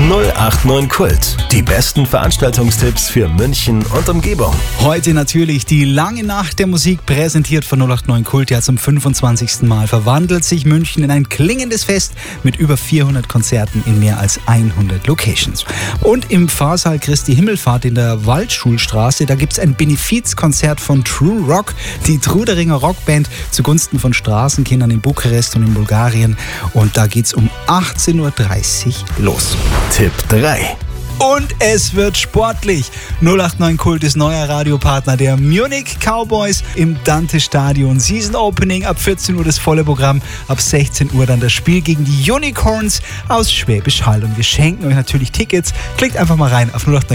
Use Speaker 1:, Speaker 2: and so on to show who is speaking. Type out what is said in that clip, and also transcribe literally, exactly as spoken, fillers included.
Speaker 1: null acht neun Kult. Die besten Veranstaltungstipps für München und Umgebung.
Speaker 2: Heute natürlich die lange Nacht der Musik, präsentiert von null acht neun Kult. Ja, zum fünfundzwanzigsten Mal verwandelt sich München in ein klingendes Fest mit über vierhundert Konzerten in mehr als hundert Locations. Und im Pfarrsaal Christi Himmelfahrt in der Waldschulstraße, da gibt es ein Benefizkonzert von True Rock, die Truderinger Rockband zugunsten von Straßenkindern in Bukarest und in Bulgarien. Und da geht's um achtzehn Uhr dreißig los.
Speaker 1: Tipp drei.
Speaker 2: Und es wird sportlich. null acht neun Kult ist neuer Radiopartner der Munich Cowboys im Dante-Stadion. Season Opening ab vierzehn Uhr das volle Programm. Ab sechzehn Uhr dann das Spiel gegen die Unicorns aus Schwäbisch Hall. Und wir schenken euch natürlich Tickets. Klickt einfach mal rein auf null acht neun